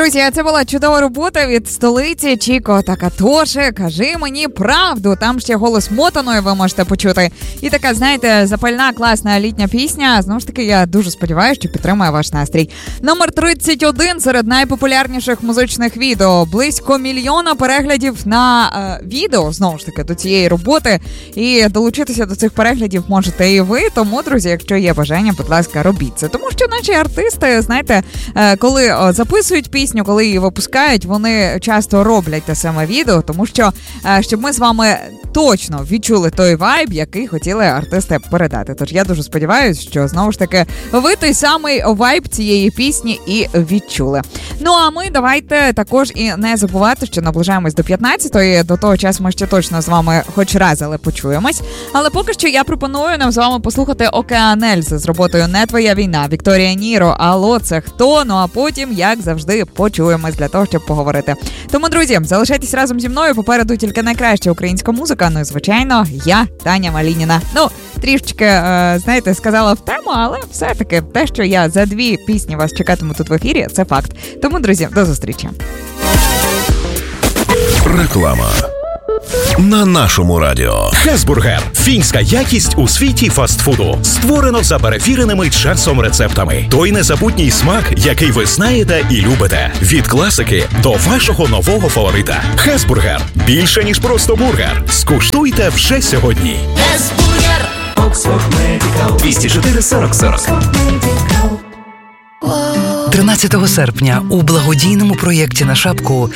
Друзі, це була чудова робота від столиці Чіко та Катоші. Кажи мені правду. Там ще голос Мотаної ви можете почути. І така, знаєте, запальна, класна літня пісня. Знову ж таки, я дуже сподіваюся, що підтримає ваш настрій. Номер 31 серед найпопулярніших музичних відео. Близько 1 мільйона переглядів на відео, знову ж таки, до цієї роботи. І долучитися до цих переглядів можете і ви. Тому, друзі, якщо є бажання, будь ласка, робіть це. Тому що наші артисти, знаєте, коли записують пісню, коли її випускають, вони часто роблять те саме відео, тому що, щоб ми з вами точно відчули той вайб, який хотіли артисти передати. Тож я дуже сподіваюся, що, знову ж таки, ви той самий вайб цієї пісні і відчули. Ну, а ми давайте також і не забувати, що наближаємось до 15-ї. До того часу ми ще точно з вами хоч раз, але почуємось. Але поки що я пропоную нам з вами послухати Океан Ельзи з роботою «Не твоя війна», Вікторія Ніро, «Алло, це хто?». Ну, а потім, як завжди, почуємось для того, щоб поговорити. Тому, друзі, залишайтесь разом зі мною. Попереду тільки найкраща українська музика. Ну і, звичайно, я, Таня Малініна. Ну, трішечки, знаєте, сказала в тему, але все-таки те, що я за 2 пісні вас чекатиму тут в ефірі, це факт. Тому, друзі, до зустрічі. Реклама. На нашому радіо. Хесбургер. Фінська якість у світі фастфуду. Створено за перевіреними часом рецептами. Той незабутній смак, який ви знаєте і любите. Від класики до вашого нового фаворита. Хесбургер. Більше, ніж просто бургер. Скуштуйте вже сьогодні. Хесбургер. Оксфорд Медикал. 204 40 40. 13 серпня у благодійному проєкті «На шапку»